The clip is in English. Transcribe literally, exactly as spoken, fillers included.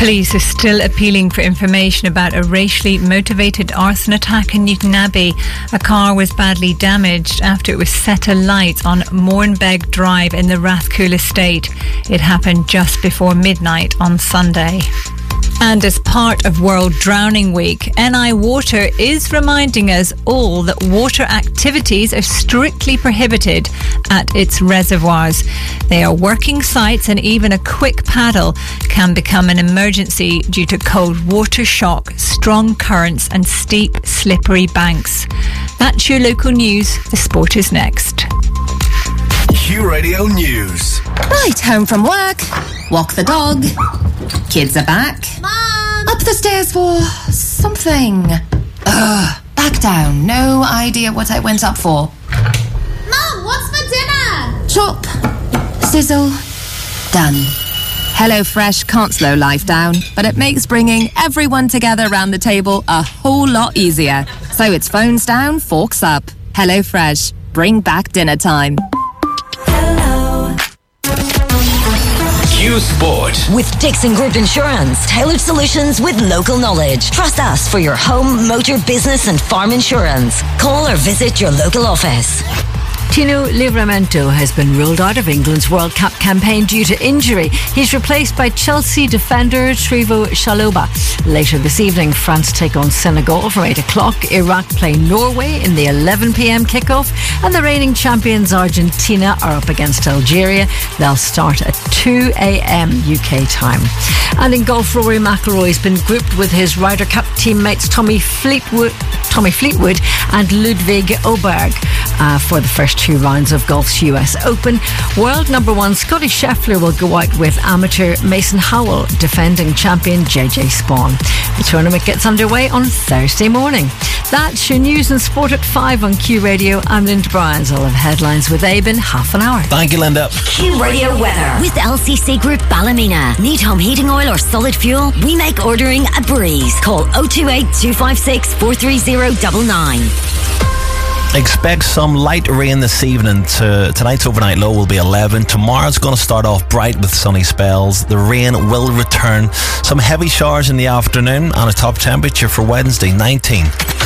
Police are still appealing for information about a racially motivated arson attack in Newtonabbey. A car was badly damaged after it was set alight on Mournbeg Drive in the Rathcoole estate. It happened just before midnight on Sunday. And as part of World Drowning Week, N I Water is reminding us all that water activities are strictly prohibited at its reservoirs. They are working sites, and even a quick paddle can become an emergency due to cold water shock, strong currents and steep, slippery banks. That's your local news. The sport is next. Q Radio News. Right, home from work, walk the dog, kids are back. Mom! Up the stairs for something. Ugh, back down. No idea what I went up for. Mom, what's for dinner? Chop, sizzle, done. HelloFresh can't slow life down, but it makes bringing everyone together around the table a whole lot easier. So it's phones down, forks up. HelloFresh, bring back dinner time. Q Sport. With Dixon Group Insurance, tailored solutions with local knowledge. Trust us for your home, motor, business and farm insurance. Call or visit your local office. Tino Livramento has been ruled out of England's World Cup campaign due to injury. He's replaced by Chelsea defender Trevoh Chalobah. Later this evening, France take on Senegal from eight o'clock. Iraq play Norway in the eleven p.m. kickoff. And the reigning champions Argentina are up against Algeria. They'll start at two a.m. U K time. And in golf, Rory McIlroy's been grouped with his Ryder Cup teammates Tommy Fleetwood, Tommy Fleetwood and Ludwig Åberg uh, for the first two rounds of golf's U S Open. World number one Scotty Scheffler will go out with amateur Mason Howell defending champion J J Spawn. The tournament gets underway on Thursday morning. That's your news and sport at five on Q Radio. I'm Linda Bryans. I'll have headlines with Abe in half an hour. Thank you, Linda. Q Radio weather with L C C Group Ballymena. Need home heating oil or solid fuel? We make ordering a breeze. Call oh two eight, two five six, four three zero nine nine. Expect some light rain this evening. To, tonight's overnight low will be eleven. Tomorrow's going to start off bright with sunny spells. The rain will return. Some heavy showers in the afternoon and a top temperature for Wednesday, nineteen.